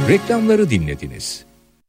Reklamları dinlediniz.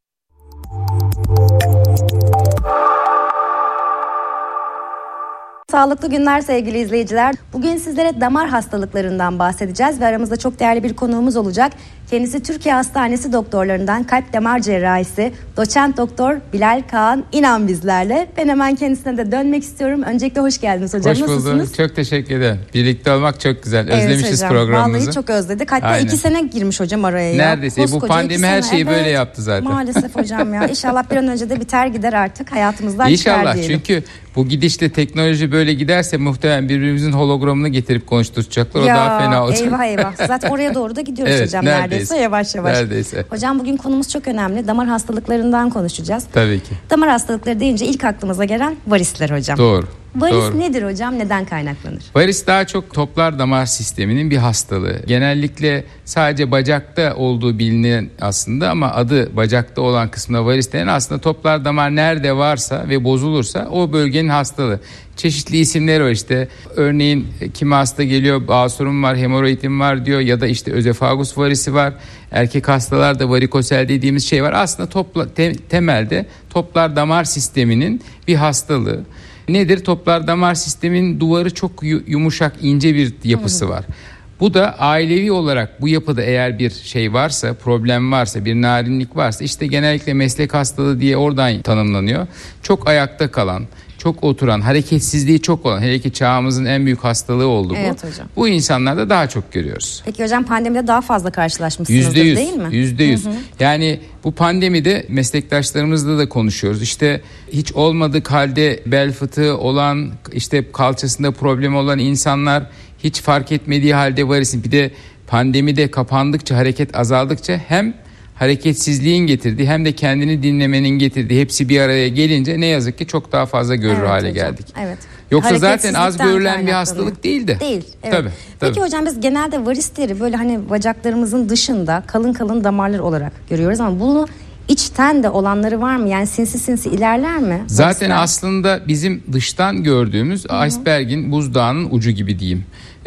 Sağlıklı günler sevgili izleyiciler. Bugün sizlere damar hastalıklarından bahsedeceğiz ve aramızda çok değerli bir konuğumuz olacak. Kendisi Türkiye Hastanesi doktorlarından kalp damar cerrahisi doçent doktor Bilal Kaan İnan bizlerle. Ben hemen kendisine de dönmek istiyorum. Öncelikle hoş geldiniz hocam. Hoş bulduk. Çok teşekkür ederim. Birlikte olmak çok güzel. Özlemişiz hocam, programımızı. Vallahi çok özledik. Hatta Aynen. 2 sene girmiş hocam araya. Neredeyse. Bu pandemi her şeyi böyle yaptı zaten. Maalesef hocam ya. İnşallah bir an önce de biter gider artık. Hayatımızdan İnşallah, çıkar diyelim. çünkü bu gidişle teknoloji böyle giderse muhtemelen birbirimizin hologramını getirip konuşturacaklar. O daha fena olacak. Eyvah. Zaten oraya doğru da gidiyoruz evet, hocam neredeyse yavaş. Neredeyse. Hocam bugün konumuz çok önemli. Damar hastalıklarından konuşacağız. Tabii ki. Damar hastalıkları deyince ilk aklımıza gelen varisler hocam. Doğru. Varis nedir hocam? Neden kaynaklanır? Varis daha çok toplar damar sisteminin bir hastalığı. Genellikle sadece bacakta olduğu bilinen aslında, ama adı bacakta olan kısmına varis denen, aslında toplar damar nerede varsa ve bozulursa o bölgenin hastalığı. Çeşitli isimleri var işte. Örneğin kimi hasta geliyor, basurun var, hemoroidim var diyor, ya da işte özefagus varisi var. Erkek hastalarda varikosel dediğimiz şey var. Aslında temelde toplar damar sisteminin bir hastalığı. Nedir? Toplar damar sisteminin duvarı çok yumuşak, ince bir yapısı var. Bu da ailevi olarak bu yapıda eğer bir şey varsa, problem varsa, bir narinlik varsa, işte genellikle meslek hastalığı diye oradan tanımlanıyor. Çok ayakta kalan, çok oturan, hareketsizliği çok olan, hele ki çağımızın en büyük hastalığı oldu bu. Evet hocam. Bu insanlarda daha çok görüyoruz. Peki hocam, pandemide daha fazla karşılaşmışsınızdır değil mi? %100. Yani bu pandemide meslektaşlarımızla da konuşuyoruz. İşte hiç olmadık halde bel fıtığı olan, işte kalçasında problem olan insanlar, hiç fark etmediği halde varisin. Bir de pandemide kapandıkça, hareket azaldıkça hem hareketsizliğin getirdiği hem de kendini dinlemenin getirdiği hepsi bir araya gelince ne yazık ki çok daha fazla görür hale geldik. Evet. Yoksa zaten az görülen bir hastalık değildi. Değil. Evet. Tabii. Peki hocam, biz genelde varisleri böyle hani bacaklarımızın dışında kalın kalın damarlar olarak görüyoruz, ama bunu içten de olanları var mı? Yani sinsi ilerler mi? Zaten aslında bizim dıştan gördüğümüz iceberg'in, buzdağının ucu gibi diyeyim.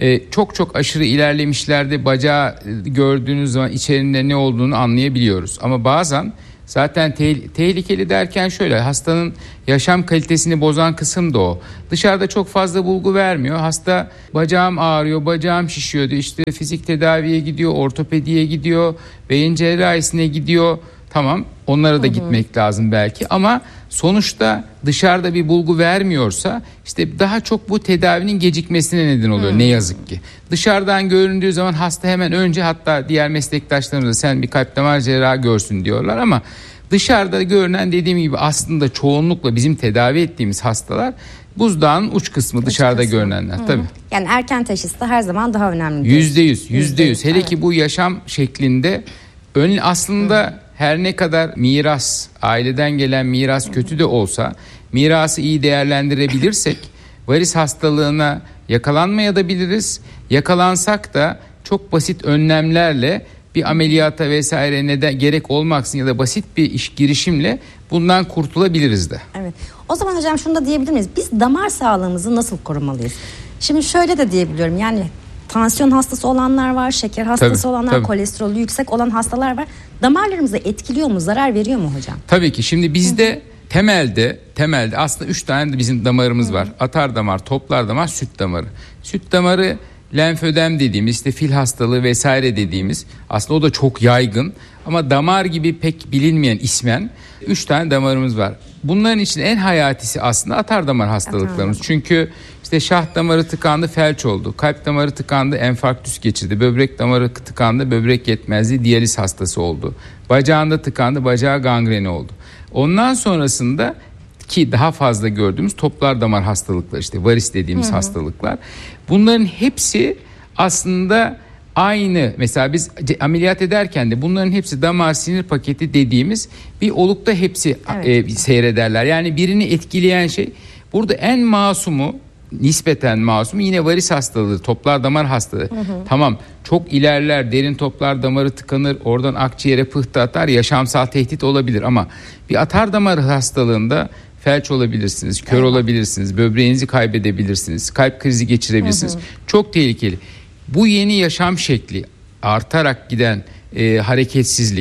Çok aşırı ilerlemişlerde bacağı gördüğünüz zaman içerisinde ne olduğunu anlayabiliyoruz. Ama bazen zaten tehlikeli derken şöyle, hastanın yaşam kalitesini bozan kısım da o. Dışarıda çok fazla bulgu vermiyor. Hasta bacağım ağrıyor, bacağım şişiyor diyor. İşte fizik tedaviye gidiyor, ortopediye gidiyor, beyin cerrahisine gidiyor. Tamam, onlara da gitmek lazım belki, ama sonuçta dışarıda bir bulgu vermiyorsa işte daha çok bu tedavinin gecikmesine neden oluyor ne yazık ki. Dışarıdan göründüğü zaman hasta hemen önce, hatta diğer meslektaşlarımız da sen bir kalp damar cerrahı görsün diyorlar, ama dışarıda görünen, dediğim gibi, aslında çoğunlukla bizim tedavi ettiğimiz hastalar buzdağın uç kısmı, dışarıda görünenler. Tabii. Yani erken teşhis de her zaman daha önemli. %100. Hele ki bu yaşam şeklinde aslında her ne kadar miras, aileden gelen miras kötü de olsa, mirası iyi değerlendirebilirsek varis hastalığına yakalanmayabiliriz. Yakalansak da çok basit önlemlerle, bir ameliyata vesaire neden gerek olmaksın ya da basit bir girişimle bundan kurtulabiliriz de. Evet. O zaman hocam şunu da diyebilir miyiz? Biz damar sağlığımızı nasıl korumalıyız? Şimdi şöyle de diyebiliyorum. Yani tansiyon hastası olanlar var, şeker hastası olanlar, kolesterolü yüksek olan hastalar var. Damarlarımıza etkiliyor mu, zarar veriyor mu hocam? Tabii ki. Şimdi bizde temelde aslında 3 tane de bizim damarımız var. Atar damar, toplar damar, süt damarı. Süt damarı, lenfödem dediğimiz, işte fil hastalığı vesaire dediğimiz, aslında o da çok yaygın, ama damar gibi pek bilinmeyen ismen 3 tane damarımız var. Bunların içinde en hayatisi aslında atar damar hastalıklarımız. Çünkü işte şah damarı tıkandı, felç oldu. Kalp damarı tıkandı, enfarktüs geçirdi. Böbrek damarı tıkandı, böbrek yetmezliği, diyaliz hastası oldu. Bacağında tıkandı, bacağı gangreni oldu. Ondan sonrasında ki daha fazla gördüğümüz toplar damar hastalıkları, işte varis dediğimiz hastalıklar. Bunların hepsi aslında aynı. Mesela biz ameliyat ederken de bunların hepsi damar sinir paketi dediğimiz bir olukta hepsi seyrederler. Yani birini etkileyen şey, burada en masumu, nispeten masumu yine varis hastalığı, toplar damar hastalığı. Tamam, çok ilerler, derin toplar damarı tıkanır, oradan akciğere pıhtı atar, yaşamsal tehdit olabilir, ama bir atar damar hastalığında felç olabilirsiniz, kör olabilirsiniz, böbreğinizi kaybedebilirsiniz, kalp krizi geçirebilirsiniz. Çok tehlikeli. Bu yeni yaşam şekli, artarak giden hareketsizlik,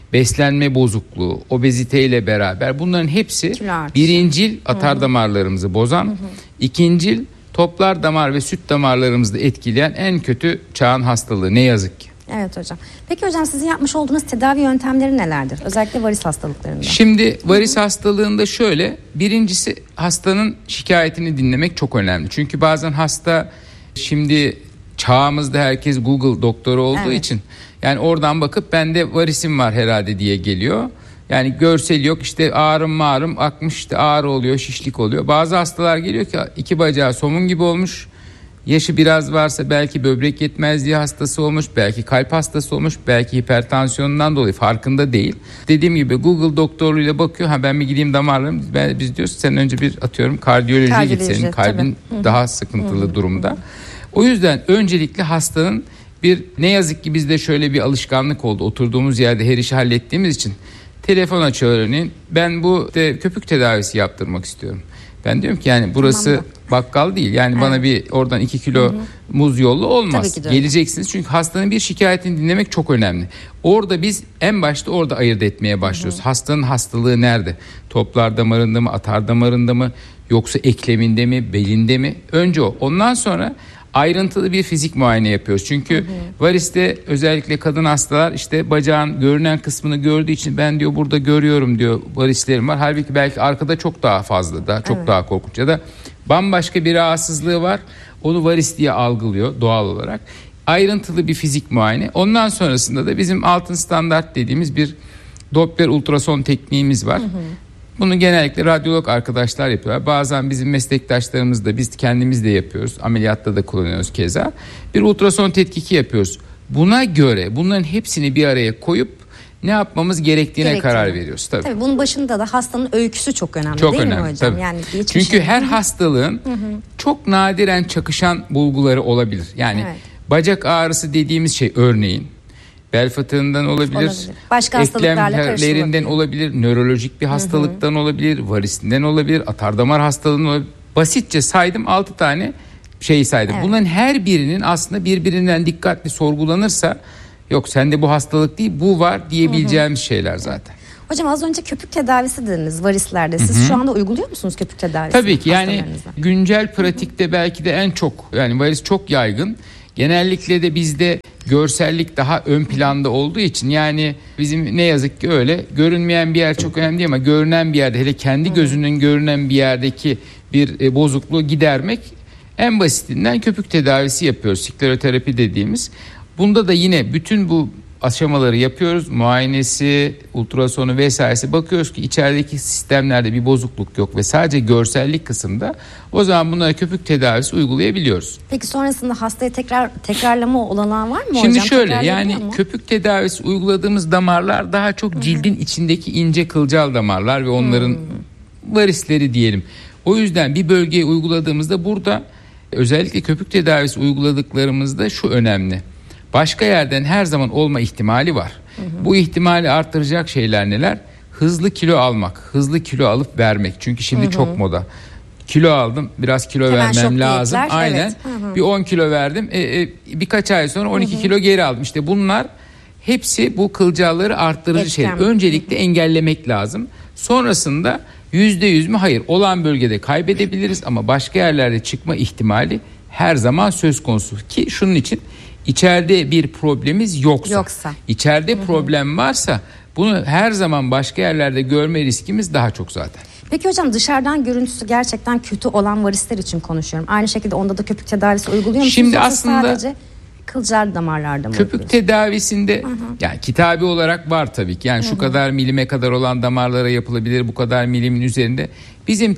beslenme bozukluğu, obeziteyle beraber bunların hepsi birincil atar damarlarımızı bozan, ikincil toplar damar ve süt damarlarımızı etkileyen en kötü çağın hastalığı ne yazık ki. Evet hocam. Peki hocam sizin yapmış olduğunuz tedavi yöntemleri nelerdir? Özellikle varis hastalıklarında. Şimdi varis hastalığında şöyle, birincisi hastanın şikayetini dinlemek çok önemli. Çünkü bazen hasta, şimdi çağımızda herkes Google doktoru olduğu için yani oradan bakıp bende varisim var herhalde diye geliyor. Yani görsel yok, işte ağrım akmış, işte ağrı oluyor, şişlik oluyor. Bazı hastalar geliyor ki 2 bacağı somun gibi olmuş. Yaşı biraz varsa belki böbrek yetmezliği hastası olmuş, belki kalp hastası olmuş, belki hipertansiyonundan dolayı farkında değil. Dediğim gibi Google doktoruyla bakıyor. Ben bir gideyim damarlarım. Biz diyoruz sen önce bir kardiyolojiye git, senin kalbin daha sıkıntılı durumda. O yüzden öncelikle hastanın ne yazık ki bizde şöyle bir alışkanlık oldu. Oturduğumuz yerde her işi hallettiğimiz için telefon açıyor örneğin. Ben bu köpük tedavisi yaptırmak istiyorum. Ben diyorum ki yani burası bakkal değil. Yani bana bir oradan 2 kilo muz yolla olmaz. Geleceksiniz çünkü hastanın bir şikayetini dinlemek çok önemli. Orada biz en başta orada ayırt etmeye başlıyoruz. Hastanın hastalığı nerede? Toplar damarında mı, atar damarında mı, yoksa ekleminde mi, belinde mi? Önce o. Ondan sonra ayrıntılı bir fizik muayene yapıyoruz. Çünkü variste özellikle kadın hastalar işte bacağın görünen kısmını gördüğü için ben diyor burada görüyorum diyor, varislerim var. Halbuki belki arkada çok daha fazla, çok daha korkunç ya da bambaşka bir rahatsızlığı var. Onu varis diye algılıyor doğal olarak. Ayrıntılı bir fizik muayene. Ondan sonrasında da bizim altın standart dediğimiz bir Doppler ultrason tekniğimiz var. Bunu genellikle radyolog arkadaşlar yapıyorlar. Bazen bizim meslektaşlarımız da, biz kendimiz de yapıyoruz. Ameliyatta da kullanıyoruz keza. Bir ultrason tetkiki yapıyoruz. Buna göre bunların hepsini bir araya koyup ne yapmamız gerektiğine karar veriyoruz. Tabii bunun başında da hastanın öyküsü çok önemli, değil mi hocam? Tabii. Yani çünkü her hastalığın çok nadiren çakışan bulguları olabilir. Yani bacak ağrısı dediğimiz şey örneğin bel fıtığından olabilir. Başka eklemlerinden olabilir, nörolojik bir hastalıktan olabilir, varisinden olabilir, atardamar hastalığından olabilir. Basitçe saydım 6 tane şeyi saydım. Bunların her birinin aslında birbirinden dikkatli sorgulanırsa yok sende bu hastalık değil bu var diyebileceğimiz şeyler zaten. Hocam az önce köpük tedavisi dediniz varislerde. Siz şu anda uyguluyor musunuz köpük tedavisini? Tabii ki yani güncel pratikte belki de en çok, yani varis çok yaygın. Genellikle de bizde görsellik daha ön planda olduğu için, yani bizim ne yazık ki öyle görünmeyen bir yer çok önemli değil ama görünen bir yerde, hele kendi gözünün görünen bir yerdeki bir bozukluğu gidermek, en basitinden köpük tedavisi yapıyoruz, skleroterapi dediğimiz. Bunda da yine bütün bu aşamaları yapıyoruz. Muayenesi, ultrasonu vesairesi, bakıyoruz ki içerideki sistemlerde bir bozukluk yok ve sadece görsellik kısımda, o zaman bunlara köpük tedavisi uygulayabiliyoruz. Peki sonrasında hastaya tekrarlama olanağı var mı hocam? Şimdi şöyle, yani köpük tedavisi uyguladığımız damarlar daha çok cildin içindeki ince kılcal damarlar ve onların varisleri diyelim. O yüzden bir bölgeye uyguladığımızda, burada özellikle köpük tedavisi uyguladıklarımızda şu önemli: başka yerden her zaman olma ihtimali var. Bu ihtimali artıracak şeyler neler? Hızlı kilo almak, hızlı kilo alıp vermek. Çünkü şimdi çok moda. Kilo aldım, biraz kilo hemen vermem lazım. Aynen. Bir 10 kilo verdim. Birkaç ay sonra 12 kilo geri aldım. İşte bunlar hepsi bu kılcalları arttırıcı şeyler. Öncelikle engellemek lazım. Sonrasında %100 mü? Hayır. Olan bölgede kaybedebiliriz ama başka yerlerde çıkma ihtimali her zaman söz konusu. Ki şunun için, İçeride bir problemimiz yoksa. İçeride problem varsa bunu her zaman başka yerlerde görme riskimiz daha çok zaten. Peki hocam, dışarıdan görüntüsü gerçekten kötü olan varisler için konuşuyorum. Aynı şekilde onda da köpük tedavisi uyguluyor musunuz? Şimdi aslında sadece kılcal damarlarda mı? Köpük tedavisinde yani kitabi olarak var tabii ki. Yani şu kadar milime kadar olan damarlara yapılabilir, bu kadar milimin üzerinde. Bizim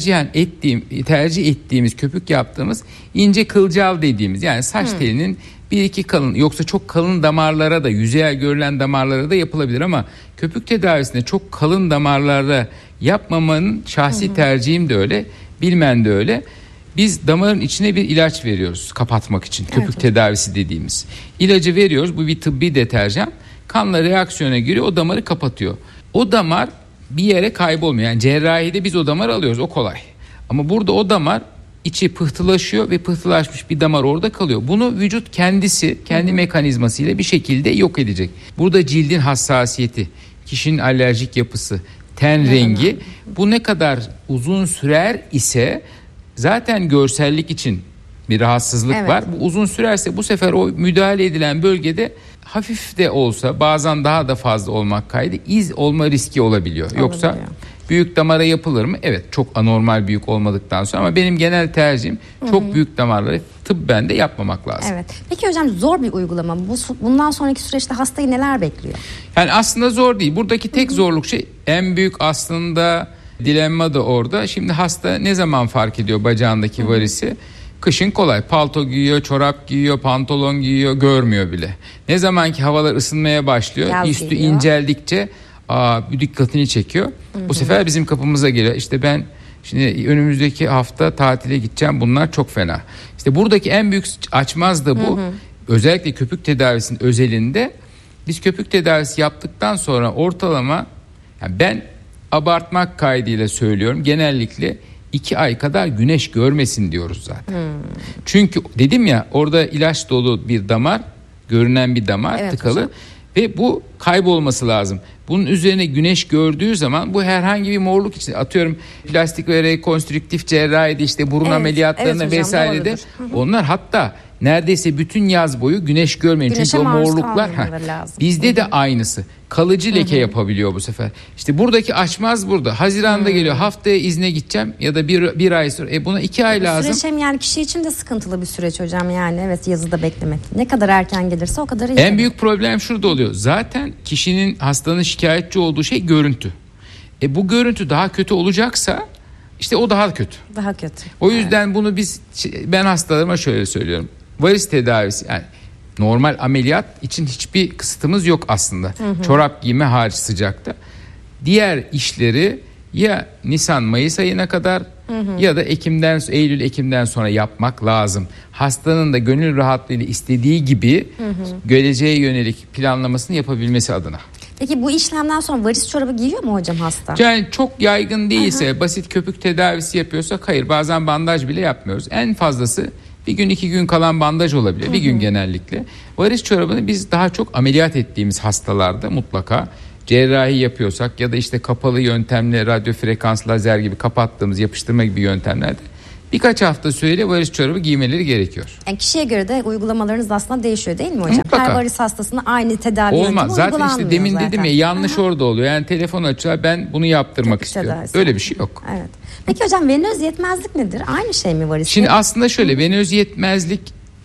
tercih ettiğimiz köpük yaptığımız ince kılcal dediğimiz, yani saç telinin bir iki kalın, yoksa çok kalın damarlara da, yüzeyel görülen damarlara da yapılabilir ama köpük tedavisinde çok kalın damarlarda yapmamanın şahsi tercihim de öyle, bilmen de öyle. Biz damarın içine bir ilaç veriyoruz kapatmak için, köpük tedavisi dediğimiz. İlacı veriyoruz, bu bir tıbbi deterjan. Kanla reaksiyona giriyor, o damarı kapatıyor. O damar bir yere kaybolmuyor. Yani cerrahide biz o damarı alıyoruz, o kolay. Ama burada o damar içi pıhtılaşıyor ve pıhtılaşmış bir damar orada kalıyor. Bunu vücut kendisi kendi mekanizmasıyla bir şekilde yok edecek. Burada cildin hassasiyeti, kişinin alerjik yapısı, ten rengi, bu ne kadar uzun sürer ise zaten görsellik için bir rahatsızlık var. Bu uzun sürerse bu sefer o müdahale edilen bölgede hafif de olsa, bazen daha da fazla olmak kaydı, iz olma riski olabiliyor. Yoksa büyük damara yapılır mı? Evet, çok anormal büyük olmadıktan sonra, ama benim genel tercihim çok büyük damarları tıbben de yapmamak lazım. Evet. Peki hocam, zor bir uygulama. Bundan sonraki süreçte hastayı neler bekliyor? Yani aslında zor değil. Buradaki tek zorluk şey, en büyük aslında dilemma da orada. Şimdi hasta ne zaman fark ediyor bacağındaki varisi? Kışın kolay. Palto giyiyor, çorap giyiyor, pantolon giyiyor, görmüyor bile. Ne zaman ki havalar ısınmaya başlıyor, üstü geliyor, inceldikçe bir dikkatini çekiyor. Bu sefer bizim kapımıza geliyor. İşte ben şimdi önümüzdeki hafta tatile gideceğim, bunlar çok fena. İşte buradaki en büyük açmaz da bu. Özellikle köpük tedavisinin özelinde biz köpük tedavisi yaptıktan sonra ortalama, yani ben abartmak kaydıyla söylüyorum, genellikle 2 ay kadar güneş görmesin diyoruz zaten. Çünkü dedim ya, orada ilaç dolu bir damar, görünen bir damar tıkalı hocam. Ve bu kaybolması lazım. Bunun üzerine güneş gördüğü zaman bu herhangi bir morluk için, atıyorum plastik ve rekonstrüktif cerrahide, işte burun ameliyatlarına vesairede, onlar hatta neredeyse bütün yaz boyu güneş görmeyin. Çünkü o morluklar bizde de aynısı. Kalıcı leke yapabiliyor bu sefer. İşte buradaki açmaz burada. Haziran'da geliyor, haftaya izne gideceğim ya da bir ay sonra. Buna 2 ay lazım. Süreç hem yani kişi için de sıkıntılı bir süreç hocam, yani evet, yazıda beklemek. Ne kadar erken gelirse o kadar iyi. En büyük problem şurada oluyor. Zaten kişinin, hastanın şikayetçi olduğu şey görüntü. Bu görüntü daha kötü olacaksa işte o daha kötü. Daha kötü. O yüzden bunu ben hastalarıma şöyle söylüyorum. Varis tedavisi, yani normal ameliyat için hiçbir kısıtımız yok aslında. Çorap giyme hariç sıcakta. Diğer işleri ya Nisan-Mayıs ayına kadar ya da Eylül-Ekim'den sonra yapmak lazım. Hastanın da gönül rahatlığıyla istediği gibi geleceğe yönelik planlamasını yapabilmesi adına. Peki bu işlemden sonra varis çorabı giyiyor mu hocam hasta? Yani çok yaygın değilse, basit köpük tedavisi yapıyorsak hayır, bazen bandaj bile yapmıyoruz. En fazlası bir gün 2 gün kalan bandaj olabilir. Bir gün genellikle. Varis çorabını biz daha çok ameliyat ettiğimiz hastalarda mutlaka, cerrahi yapıyorsak ya da işte kapalı yöntemle, radyo frekans, lazer gibi kapattığımız yapıştırma gibi yöntemlerde birkaç hafta süreyle varis çorabı giymeleri gerekiyor. Yani kişiye göre de uygulamalarınız aslında değişiyor değil mi hocam? Mutlaka. Her varis hastasına aynı tedavi yöntemi olmaz. Zaten işte demin dedim ya, yanlış orada oluyor. Yani telefon açıyorlar, ben bunu yaptırmak istiyorum. Öyle bir şey yok. Evet. Peki hocam, venöz yetmezlik nedir? Aynı şey mi varis? Şimdi aslında şöyle, venöz yetmezlik,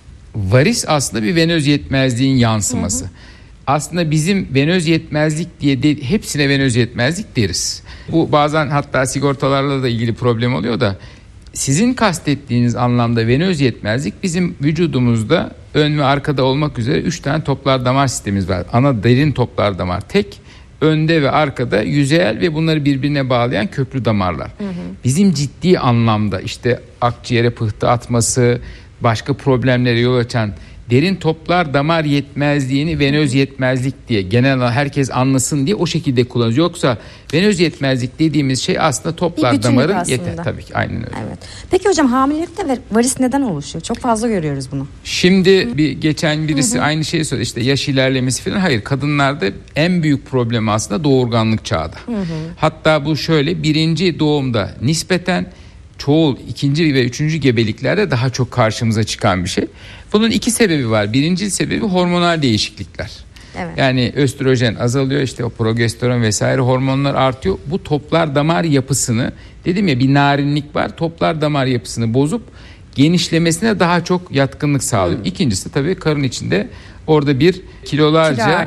varis aslında bir venöz yetmezliğin yansıması. Aslında bizim venöz yetmezlik diye hepsine venöz yetmezlik deriz. Bu bazen hatta sigortalarla da ilgili problem oluyor da, sizin kastettiğiniz anlamda venöz yetmezlik, bizim vücudumuzda ön ve arkada olmak üzere 3 tane toplar damar sistemimiz var. Ana derin toplar damar tek, önde ve arkada yüzeyel ve bunları birbirine bağlayan köprü damarlar. Bizim ciddi anlamda işte akciğere pıhtı atması, başka problemlere yol açan derin toplar damar yetmezliğini venöz yetmezlik diye, genel olarak herkes anlasın diye o şekilde kullanıyoruz. Yoksa venöz yetmezlik dediğimiz şey aslında toplar damarın yeter. Tabii ki, aynen öyle. Evet. Peki hocam, hamilelikte varis neden oluşuyor? Çok fazla görüyoruz bunu. Şimdi geçen birisi aynı şeyi söyledi, işte yaş ilerlemesi falan. Hayır, kadınlarda en büyük problem aslında doğurganlık çağda. Hatta bu şöyle, birinci doğumda nispeten çoğul, ikinci ve üçüncü gebeliklerde daha çok karşımıza çıkan bir şey. Bunun 2 sebebi var. Birinci sebebi hormonal değişiklikler. Evet. Yani östrojen azalıyor, işte o progesteron vesaire hormonlar artıyor. Bu toplar damar yapısını, dedim ya, bir narinlik var. Toplar damar yapısını bozup genişlemesine daha çok yatkınlık sağlıyor. İkincisi tabii karın içinde orada bir kilolarca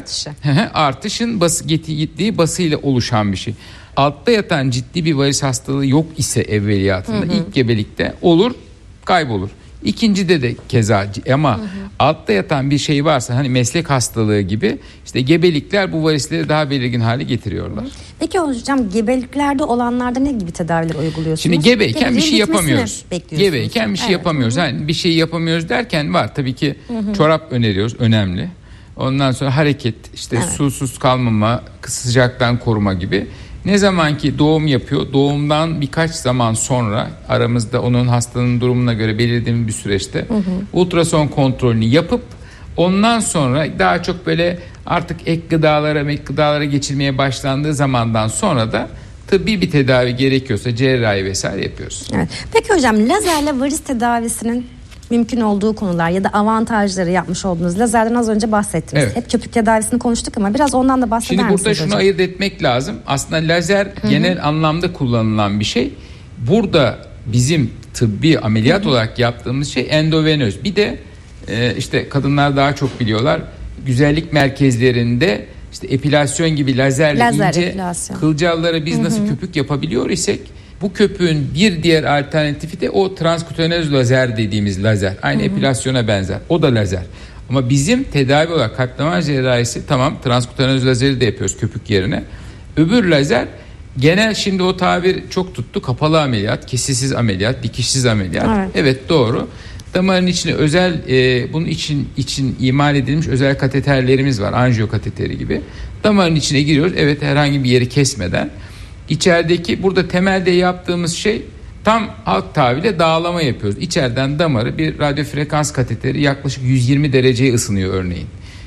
artışın gittiği basıyla oluşan bir şey. Altta yatan ciddi bir varis hastalığı yok ise evveliyatında, ilk gebelikte olur, kaybolur. İkincide de keza, ama altta yatan bir şey varsa, hani meslek hastalığı gibi, işte gebelikler bu varisleri daha belirgin hale getiriyorlar. Peki hocam, gebeliklerde olanlarda ne gibi tedaviler uyguluyorsunuz? Şimdi gebeyken bir şey yapamıyoruz. Gebeyken bir şey yapamıyoruz. Yani bir şey yapamıyoruz derken var tabii ki, çorap öneriyoruz, önemli. Ondan sonra hareket, işte susuz kalmama, sıcaktan koruma gibi. Ne zaman ki doğum yapıyor, doğumdan birkaç zaman sonra aramızda onun hastanın durumuna göre belirlediğimiz bir süreçte ultrason kontrolünü yapıp ondan sonra daha çok böyle artık ek gıdalara geçilmeye başlandığı zamandan sonra da tıbbi bir tedavi gerekiyorsa cerrahi vesaire yapıyoruz. Evet. Peki hocam, lazerle varis tedavisinin mümkün olduğu konular ya da avantajları, yapmış olduğunuz lazerden az önce bahsettiniz. Evet. Hep köpük tedavisini konuştuk ama biraz ondan da bahseder Şimdi misiniz burada şunu hocam? ayırt etmek lazım. Aslında lazer genel anlamda kullanılan bir şey. Burada bizim tıbbi ameliyat olarak yaptığımız şey endovenöz. Bir de işte kadınlar daha çok biliyorlar. Güzellik merkezlerinde işte epilasyon gibi lazerle Lazer ince epilasyon. kılcallara biz nasıl köpük yapabiliyor isek, bu köpüğün bir diğer alternatifi de o transkütanöz lazer dediğimiz lazer. Aynı epilasyona benzer. O da lazer. Ama bizim tedavi olarak kalp damar cerrahisi, tamam, transkütanöz lazeri de yapıyoruz köpük yerine. Öbür lazer genel, şimdi o tabir çok tuttu. Kapalı ameliyat, kesisiz ameliyat, dikişsiz ameliyat. Evet, doğru. Damarın içine özel bunun için imal edilmiş özel kateterlerimiz var. Anjiyo kateteri gibi. Damarın içine giriyoruz. Evet, herhangi bir yeri kesmeden. İçerideki, burada temelde yaptığımız şey tam halk tabiriyle dağlama yapıyoruz. İçeriden damarı bir radyo frekans kateteri yaklaşık 120 dereceye ısınıyor örneğin.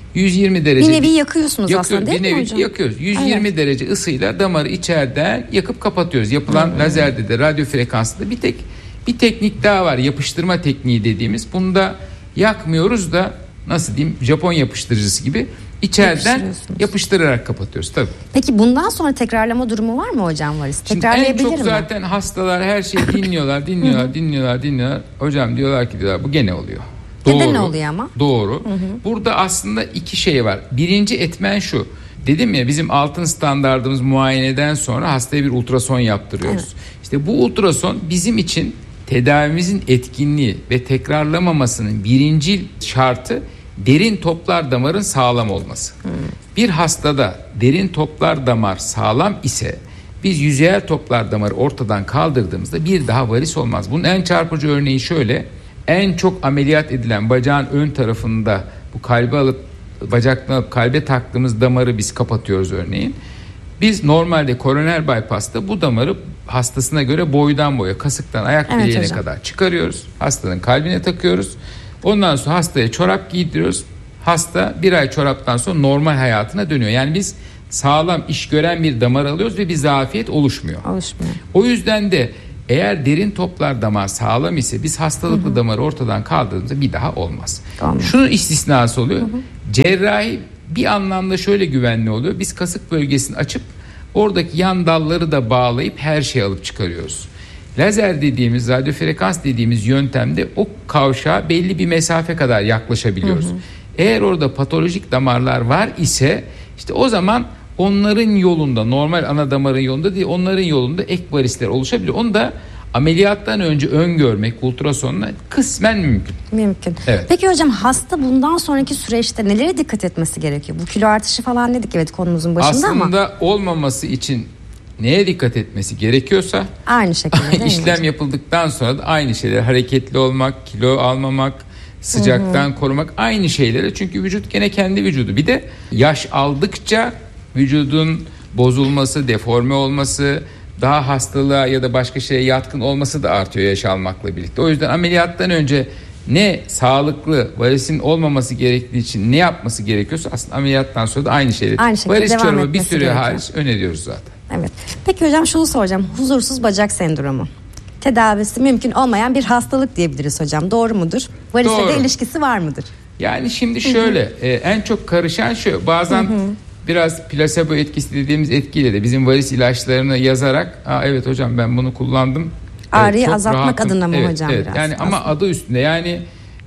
120 derece. Bir nevi yakıyorsunuz aslında, değil mi hocam? Yakıyoruz. 120 derece ısıyla damarı içeriden yakıp kapatıyoruz. Yapılan lazerde de radyo frekansında bir teknik daha var. Yapıştırma tekniği dediğimiz. Bunu da yakmıyoruz da, nasıl diyeyim, Japon yapıştırıcısı gibi içeriden yapıştırarak kapatıyoruz tabii. Peki bundan sonra tekrarlama durumu var mı hocam varis? Tekrarlayabilir mi? En çok zaten hastalar her şeyi dinliyorlar. Hocam diyorlar ki bu gene oluyor. Neden oluyor ama? Doğru. Burada aslında iki şey var. Birinci etmen şu. Dedim ya, bizim altın standardımız muayeneden sonra hastaya bir ultrason yaptırıyoruz. Evet. İşte bu ultrason bizim için tedavimizin etkinliği ve tekrarlamamasının birinci şartı derin toplar damarın sağlam olması. Bir hastada derin toplar damar sağlam ise biz yüzeyel toplar damarı ortadan kaldırdığımızda bir daha varis olmaz. Bunun en çarpıcı örneği şöyle. En çok ameliyat edilen bacağın ön tarafında bu kalbe alıp bacaktan alıp kalbe taktığımız damarı biz kapatıyoruz örneğin. Biz normalde koroner bypass'ta bu damarı hastasına göre boydan boya, kasıktan ayak bileğine kadar çıkarıyoruz. Hastanın kalbine takıyoruz. Ondan sonra hastaya çorap giydiriyoruz. Hasta bir ay çoraptan sonra normal hayatına dönüyor. Yani biz sağlam, iş gören bir damar alıyoruz ve bir zafiyet oluşmuyor. O yüzden de eğer derin toplar damar sağlam ise biz hastalıklı damarı ortadan kaldırdığımızda bir daha olmaz. Şunun istisnası oluyor. Cerrahi bir anlamda şöyle güvenli oluyor. Biz kasık bölgesini açıp oradaki yan dalları da bağlayıp her şeyi alıp çıkarıyoruz. Lazer dediğimiz, radyo frekans dediğimiz yöntemde o kavşağa belli bir mesafe kadar yaklaşabiliyoruz. Eğer orada patolojik damarlar var ise işte o zaman onların yolunda, normal ana damarın yolunda değil, onların yolunda ek varisler oluşabiliyor. Onu da ameliyattan önce öngörmek ultrasonla kısmen mümkün. Evet. Peki hocam, hasta bundan sonraki süreçte nelere dikkat etmesi gerekiyor? Bu kilo artışı falan dedik, evet, konumuzun başında ama. Aslında olmaması için neye dikkat etmesi gerekiyorsa aynı şekilde işlem yapıldıktan sonra da aynı şeyler, hareketli olmak, kilo almamak, sıcaktan korumak, aynı şeyleri. Çünkü vücut gene kendi vücudu. Bir de yaş aldıkça vücudun bozulması, deforme olması, daha hastalığa ya da başka şeye yatkın olması da artıyor yaş almakla birlikte. O yüzden ameliyattan önce ne sağlıklı, varisin olmaması gerektiği için ne yapması gerekiyorsa aslında ameliyattan sonra da aynı şeyleri. Varis çorabı bir süre hariç öneriyoruz zaten. Evet. Peki hocam, şunu soracağım. Huzursuz bacak sendromu. Tedavisi mümkün olmayan bir hastalık diyebiliriz hocam. Doğru mudur? Varisle de ilişkisi var mıdır? Yani şimdi şöyle, en çok karışan şu. Bazen biraz plasebo etkisi dediğimiz etkiyle de bizim varis ilaçlarını yazarak, evet hocam ben bunu kullandım. Ağrıyı azaltmak adına mı hocam? Evet. Yani ama adı üstünde, yani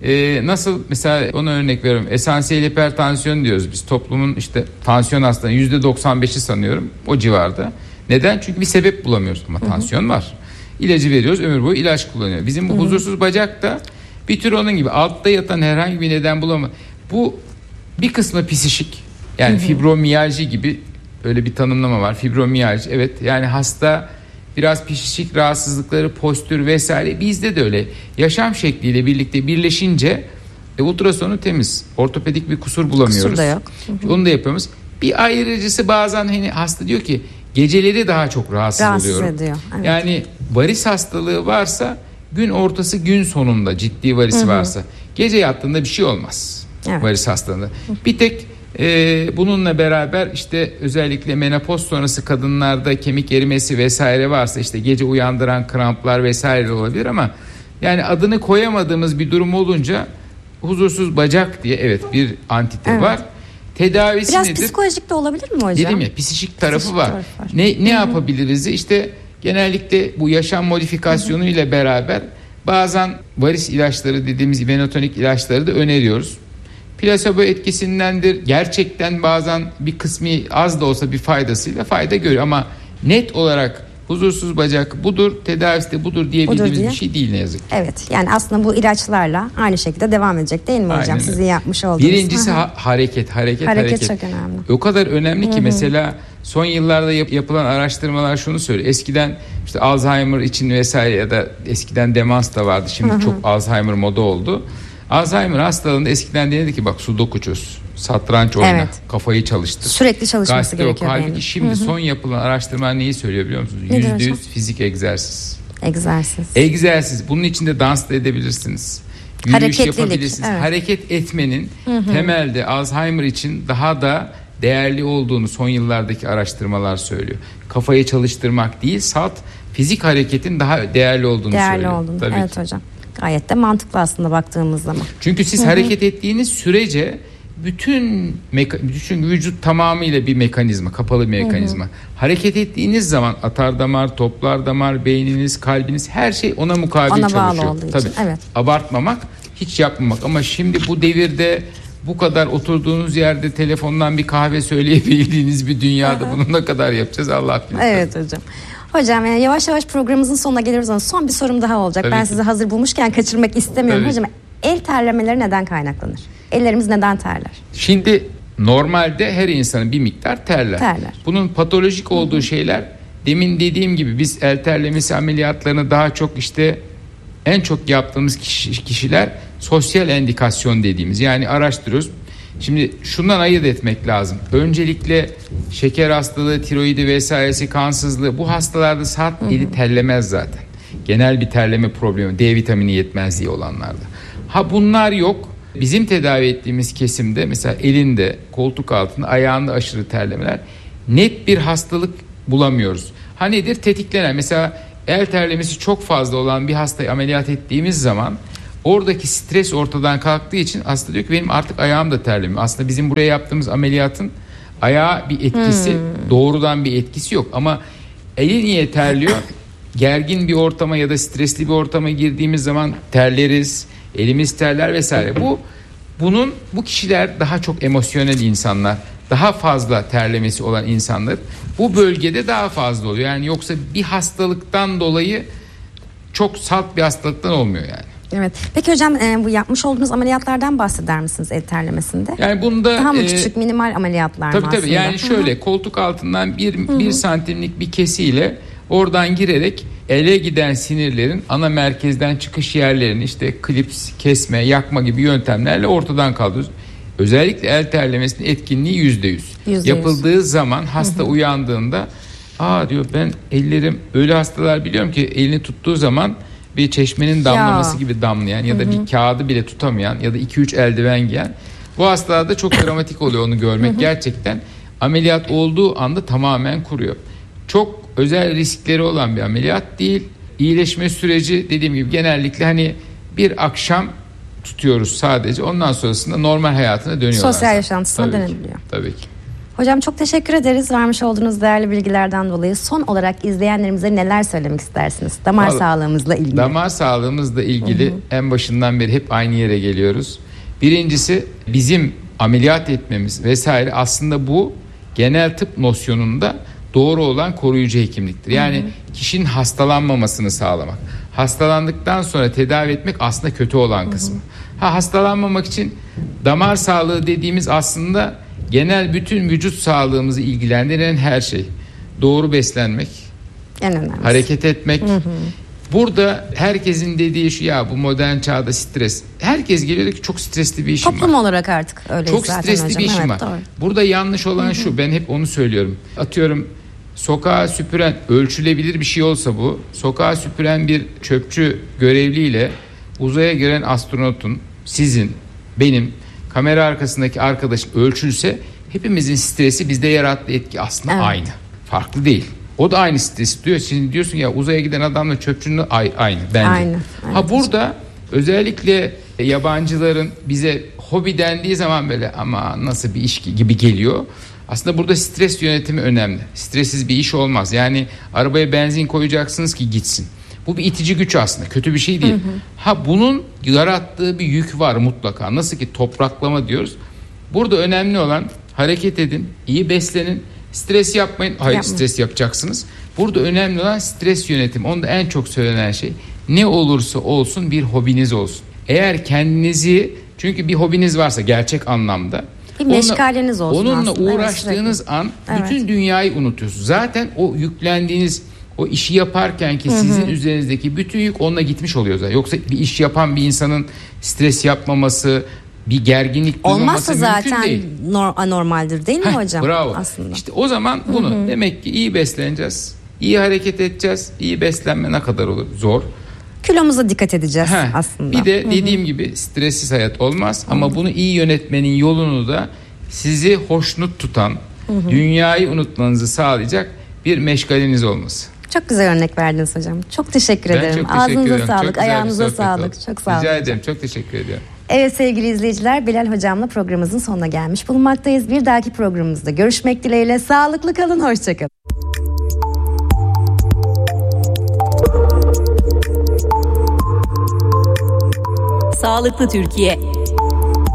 nasıl, mesela ona örnek veriyorum, esansiyel hipertansiyon diyoruz biz, toplumun işte tansiyon hastalarının %95'i sanıyorum o civarda. Neden? Çünkü bir sebep bulamıyoruz ama tansiyon var. İlacı veriyoruz, ömür boyu ilaç kullanıyor. Bizim bu huzursuz bacak da bir tür onun gibi, altta yatan herhangi bir neden bulama. Bu bir kısmı psikik, yani fibromiyalji gibi öyle bir tanımlama var. Fibromiyalji, evet, yani hasta biraz psikik rahatsızlıkları, postür vesaire, bizde de öyle yaşam şekliyle birlikte birleşince ultrasonu temiz, ortopedik bir kusur bulamıyoruz. Kusur da yok. Onu da yapıyoruz. Bir ayrıcısı, bazen hani hasta diyor ki geceleri daha çok rahatsız oluyorum. Ediyor. Evet. Yani varis hastalığı varsa gün ortası, gün sonunda ciddi varisi varsa gece yattığında bir şey olmaz. Evet. Varis hastalığında. Bir tek bununla beraber işte özellikle menopoz sonrası kadınlarda kemik erimesi vesaire varsa işte gece uyandıran kramplar vesaire olabilir ama yani adını koyamadığımız bir durum olunca huzursuz bacak diye bir antite var. Tedavisi biraz nedir? Psikolojik de olabilir mi hocam? Dedim ya, psikik tarafı var. Ne yapabiliriz? İşte genellikle bu yaşam modifikasyonu ile beraber bazen varis ilaçları dediğimiz ivenotonik ilaçları da öneriyoruz. Plasebo etkisindendir. Gerçekten bazen bir kısmı az da olsa bir fayda görüyor ama net olarak huzursuz bacak budur, tedavisi de budur diyebildiğimiz bir şey değil ne yazık ki. Evet, yani aslında bu ilaçlarla aynı şekilde devam edecek değil mi hocam? Aynen. Sizin yapmış olduğunuz. Birincisi hareket. Hareket çok önemli. O kadar önemli ki mesela son yıllarda yapılan araştırmalar şunu söylüyor. Eskiden işte Alzheimer için vesaire ya da eskiden demans da vardı. Şimdi çok Alzheimer moda oldu. Alzheimer hastalığında eskiden denildi ki bak sudoku çöz, satranç oyna, kafayı çalıştır. Sürekli çalışması gerekiyor. Halbuki şimdi son yapılan araştırmalar neyi söylüyor biliyor musunuz? %100 fizik egzersiz. Egzersiz. Bunun içinde dans da edebilirsiniz. Yürüyüş yapabilirsiniz. Evet. Hareket etmenin temelde Alzheimer için daha da değerli olduğunu son yıllardaki araştırmalar söylüyor. Kafayı çalıştırmak değil, salt fizik hareketin daha değerli olduğunu söylüyor. Tabii evet ki. Hocam. Gayet de mantıklı aslında baktığımız zaman. Çünkü siz hareket ettiğiniz sürece bütün vücut tamamıyla bir mekanizma, kapalı bir mekanizma. Hareket ettiğiniz zaman atardamar, toplardamar, beyniniz, kalbiniz her şey ona mukabil çalışıyor. Tabii. Evet. Abartmamak, hiç yapmamak ama şimdi bu devirde bu kadar oturduğunuz yerde telefondan bir kahve söyleyebildiğiniz bir dünyada bunu ne kadar yapacağız Allah bilir. Evet hocam. Hocam yani yavaş yavaş programımızın sonuna geliyoruz ama son bir sorum daha olacak. Tabii ben sizi hazır bulmuşken kaçırmak istemiyorum. Tabii. Hocam el terlemeleri neden kaynaklanır? Ellerimiz neden terler? Şimdi normalde her insanın bir miktar terler. Bunun patolojik olduğu şeyler demin dediğim gibi biz el terlemesi ameliyatlarını daha çok işte en çok yaptığımız kişiler sosyal endikasyon dediğimiz yani araştırıyoruz. Şimdi şundan ayırt etmek lazım. Öncelikle şeker hastalığı, tiroidi vesairesi, kansızlığı bu hastalarda salt eli terlemez zaten. Genel bir terleme problemi, D vitamini yetmezliği olanlarda. Bunlar yok. Bizim tedavi ettiğimiz kesimde mesela elinde, koltuk altında, ayağında aşırı terlemeler net bir hastalık bulamıyoruz. Nedir? Tetiklenen mesela el terlemesi çok fazla olan bir hastayı ameliyat ettiğimiz zaman oradaki stres ortadan kalktığı için hasta diyor ki benim artık ayağım da terlemiyor. Aslında bizim buraya yaptığımız ameliyatın ayağa bir etkisi, doğrudan bir etkisi yok. Ama eli niye terliyor? Gergin bir ortama ya da stresli bir ortama girdiğimiz zaman terleriz, elimiz terler vesaire. Bu kişiler daha çok emosyonel insanlar, daha fazla terlemesi olan insanlar. Bu bölgede daha fazla oluyor. Yani yoksa bir hastalıktan dolayı çok salt bir hastalıktan olmuyor yani. Evet. Peki hocam bu yapmış olduğunuz ameliyatlardan bahseder misiniz el terlemesinde? Yani bunda daha mı küçük minimal ameliyatlar mı aslında? Tabii yani şöyle koltuk altından bir santimlik bir kesiyle oradan girerek ele giden sinirlerin ana merkezden çıkış yerlerini işte klips, kesme, yakma gibi yöntemlerle ortadan kaldırıyoruz. Özellikle el terlemesinin etkinliği %100. Yapıldığı zaman hasta uyandığında diyor ben ellerim öyle hastalar biliyorum ki elini tuttuğu zaman bir çeşmenin damlaması gibi damlayan ya da bir kağıdı bile tutamayan ya da 2-3 eldiven giyen bu hastalarda çok dramatik oluyor onu görmek. Gerçekten ameliyat olduğu anda tamamen kuruyor. Çok özel riskleri olan bir ameliyat değil. İyileşme süreci dediğim gibi genellikle bir akşam tutuyoruz sadece. Ondan sonrasında normal hayatına dönüyorlar. Sosyal yaşantısına dönebiliyor. Tabii ki. Hocam çok teşekkür ederiz vermiş olduğunuz değerli bilgilerden dolayı. Son olarak izleyenlerimize neler söylemek istersiniz? Damar sağlığımızla ilgili. Damar sağlığımızla ilgili en başından beri hep aynı yere geliyoruz. Birincisi bizim ameliyat etmemiz vesaire aslında bu genel tıp nosyonunda doğru olan koruyucu hekimliktir. Yani kişinin hastalanmamasını sağlamak. Hastalandıktan sonra tedavi etmek aslında kötü olan kısmı. Hastalanmamak için damar sağlığı dediğimiz aslında genel bütün vücut sağlığımızı ilgilendiren her şey. Doğru beslenmek, en önemlisi. Hareket etmek. Burada herkesin dediği şu bu modern çağda stres. Herkes geliyor ki çok stresli bir işim var. Toplum olarak artık öyleyiz çok zaten stresli hocam. bir işim var. Doğru. Burada yanlış olan şu ben hep onu söylüyorum. Atıyorum sokağa süpüren, ölçülebilir bir şey olsa bu, sokağa süpüren bir çöpçü görevliyle uzaya giren astronotun, sizin, benim, kamera arkasındaki arkadaşım ölçülse hepimizin stresi bizde yarattığı etki aslında aynı. Farklı değil. O da aynı stresi duyuyor. Şimdi diyorsun ya uzaya giden adamla çöpçünün aynı bence. Aynı. Ha burada özellikle yabancıların bize hobi dendiği zaman böyle ama nasıl bir iş gibi geliyor. Aslında burada stres yönetimi önemli. Stressiz bir iş olmaz. Yani arabaya benzin koyacaksınız ki gitsin. Bu bir itici güç aslında. Kötü bir şey değil. Ha bunun yarattığı bir yük var mutlaka. Nasıl ki topraklama diyoruz. Burada önemli olan hareket edin, iyi beslenin, stres yapmayın. Hayır, stres yapacaksınız. Burada önemli olan stres yönetimi. Onda en çok söylenen şey ne olursa olsun bir hobiniz olsun. Eğer kendinizi, çünkü bir hobiniz varsa gerçek anlamda bir meşgaleniz olsun onunla aslında. uğraştığınız an bütün dünyayı unutuyorsunuz. Zaten o yüklendiğiniz o işi yaparken ki sizin üzerinizdeki bütün yük onunla gitmiş oluyor zaten. Yoksa bir iş yapan bir insanın stres yapmaması, bir gerginlik duymaması mümkün zaten değil. anormaldir değil mi hocam? Bravo. Aslında. İşte o zaman bunu demek ki iyi besleneceğiz, iyi hareket edeceğiz. İyi beslenme ne kadar olur? Zor. Kilomuza dikkat edeceğiz aslında. Bir de dediğim gibi stressiz hayat olmaz ama bunu iyi yönetmenin yolunu da sizi hoşnut tutan, dünyayı unutmanızı sağlayacak bir meşgaleniz olması. Çok güzel örnek verdiniz hocam. Çok teşekkür ederim. Çok teşekkür Ağzınıza ederim. sağlık, ayağınıza sağlık. Oldu. Çok sağ olun. Rica ederim. Çok teşekkür ediyorum. Evet sevgili izleyiciler, Bilal hocamla programımızın sonuna gelmiş bulunmaktayız. Bir dahaki programımızda görüşmek dileğiyle. Sağlıklı kalın, hoşçakalın. Sağlıklı Türkiye.